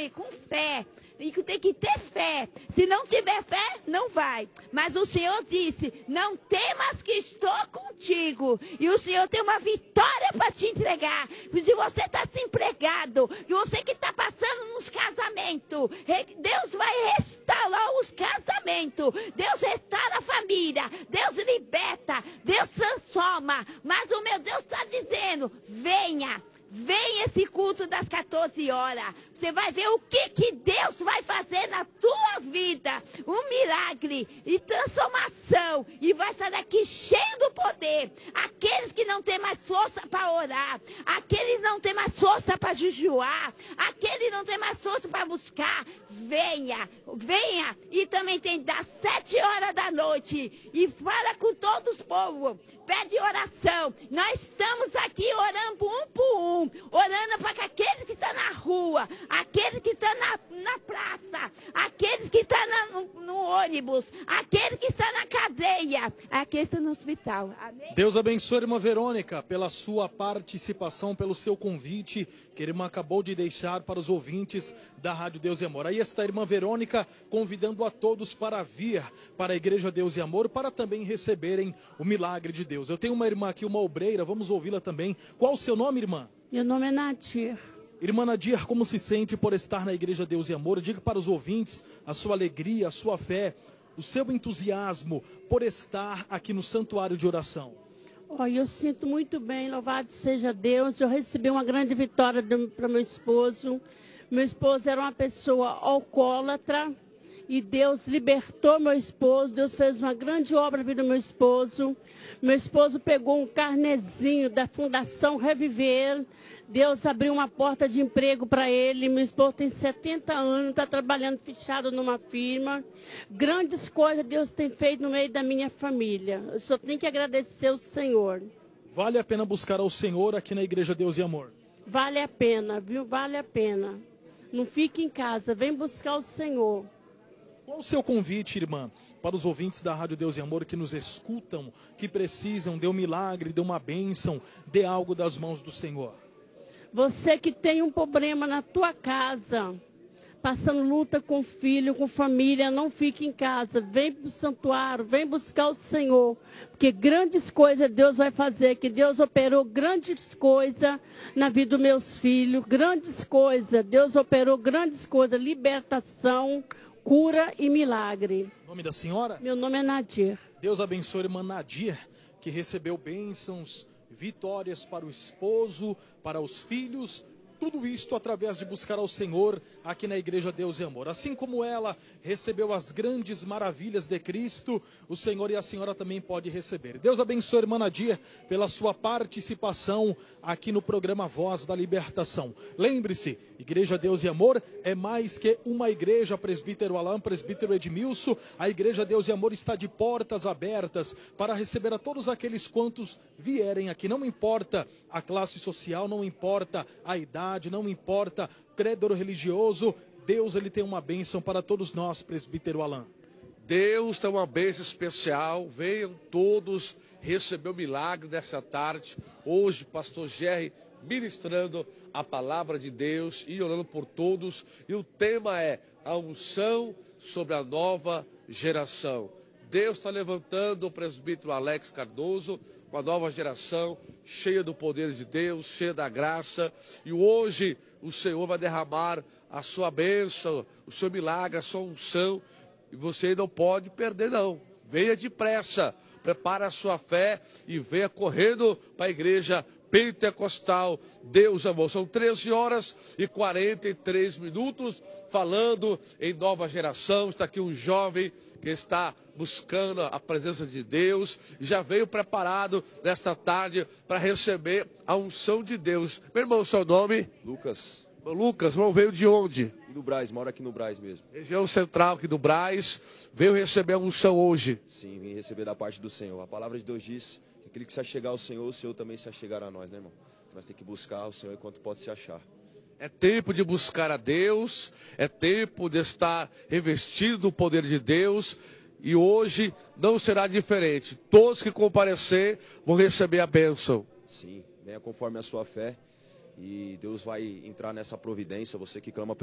vai com fé. E tem que ter fé. Se não tiver fé, não vai. Mas o Senhor disse, não temas que estou contigo. E o Senhor tem uma vitória para te entregar. Se você está desempregado, e você que está passando nos casamentos, Deus vai restaurar os casamentos. Deus restaura a família. Deus liberta. Deus transforma. Mas o meu Deus está dizendo, venha esse culto das 14 horas. Você vai ver o que Deus vai fazer na tua vida. Um milagre e transformação. E vai estar daqui cheio do poder. Aqueles que não têm mais força para orar. Aqueles que não têm mais força para jejuar. Aqueles que não têm mais força para buscar. Venha. E também tem das 7 horas da noite. E fala com todos os povos. Pede oração. Nós estamos aqui orando por um. Orando para que aqueles que estão na rua, aqueles que estão na praça, aqueles que estão no ônibus, aqueles que estão na cadeia, aqueles que estão no hospital. Amém? Deus abençoe a irmã Verônica pela sua participação, pelo seu convite que a irmã acabou de deixar para os ouvintes da Rádio Deus e Amor. Aí está a irmã Verônica convidando a todos para vir para a Igreja Deus e Amor, para também receberem o milagre de Deus. Eu tenho uma irmã aqui, uma obreira, vamos ouvi-la também. Qual o seu nome, irmã? Meu nome é Nadir. Irmã Nadir, como se sente por estar na Igreja Deus e Amor? Diga para os ouvintes a sua alegria, a sua fé, o seu entusiasmo por estar aqui no santuário de oração. Eu sinto muito bem, louvado seja Deus. Eu recebi uma grande vitória para meu esposo. Meu esposo era uma pessoa alcoólatra e Deus libertou meu esposo. Deus fez uma grande obra na vida do meu esposo. Meu esposo pegou um carnezinho da Fundação Reviver. Deus abriu uma porta de emprego para ele. Meu esposo tem 70 anos, está trabalhando fechado numa firma. Grandes coisas Deus tem feito no meio da minha família. Eu só tenho que agradecer ao Senhor. Vale a pena buscar ao Senhor aqui na Igreja Deus e Amor? Vale a pena, viu? Vale a pena. Não fique em casa, vem buscar o Senhor. Qual o seu convite, irmã, para os ouvintes da Rádio Deus e Amor que nos escutam, que precisam de um milagre, de uma bênção, de algo das mãos do Senhor? Você que tem um problema na tua casa, passando luta com filho, com família, não fique em casa. Vem para o santuário, vem buscar o Senhor. Porque grandes coisas Deus vai fazer, que Deus operou grandes coisas na vida dos meus filhos. Grandes coisas, Deus operou grandes coisas, libertação, cura e milagre. O nome da senhora? Meu nome é Nadir. Deus abençoe a irmã Nadir, que recebeu bênçãos, vitórias para o esposo, para os filhos, tudo isto através de buscar ao Senhor aqui na Igreja Deus e Amor. Assim como ela recebeu as grandes maravilhas de Cristo, o Senhor e a senhora também pode receber. Deus abençoe a irmã Nadir pela sua participação aqui no programa Voz da Libertação. Lembre-se, Igreja Deus e Amor é mais que uma igreja. Presbítero Alain, presbítero Edmilson, a Igreja Deus e Amor está de portas abertas para receber a todos aqueles quantos vierem aqui. Não importa a classe social, não importa a idade, não importa credo religioso, Deus ele tem uma bênção para todos nós, presbítero Alain. Deus tem uma bênção especial, venham todos receber o milagre dessa tarde. Hoje, pastor Jerry ministrando a palavra de Deus e orando por todos. E o tema é a unção sobre a nova geração. Deus está levantando o presbítero Alex Cardoso, uma nova geração cheia do poder de Deus, cheia da graça. E hoje o Senhor vai derramar a sua bênção, o seu milagre, a sua unção. E você não pode perder não. Venha depressa, prepare a sua fé e venha correndo para a igreja pentecostal Deus Amor. São 13 horas e 43 minutos falando em nova geração. Está aqui um jovem que está buscando a presença de Deus, já veio preparado nesta tarde para receber a unção de Deus. Meu irmão, seu nome? Lucas. Lucas, irmão, veio de onde? Do Brás, moro aqui no Brás mesmo. Região central aqui do Brás, veio receber a unção hoje. Sim, vim receber da parte do Senhor. A palavra de Deus diz que aquele que se achegar ao Senhor, o Senhor também se achegará a nós, né, irmão? Nós temos que buscar o Senhor enquanto pode se achar. É tempo de buscar a Deus, é tempo de estar revestido do poder de Deus. E hoje não será diferente. Todos que comparecer vão receber a bênção. Sim, venha conforme a sua fé. E Deus vai entrar nessa providência. Você que clama